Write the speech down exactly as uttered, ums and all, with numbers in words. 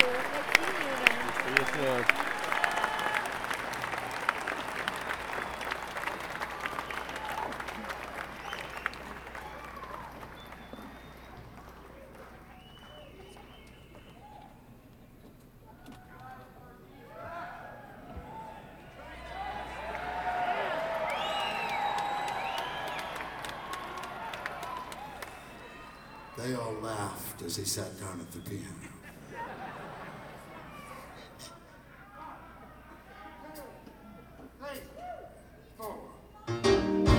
Nice seeing you again. See you soon. They all laughed as he sat down at the piano.